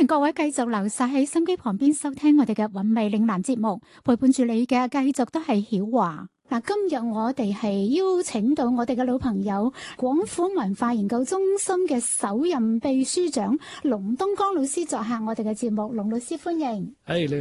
各位繼續留晒喺心機旁邊收聽我哋嘅韻味嶺南節目，陪伴住你嘅繼續都係曉華。嗱，今日我哋係邀請到我哋嘅老朋友廣府文化研究中心嘅首任秘書長龍東江老師作客我哋嘅節目。龍老師歡迎。 你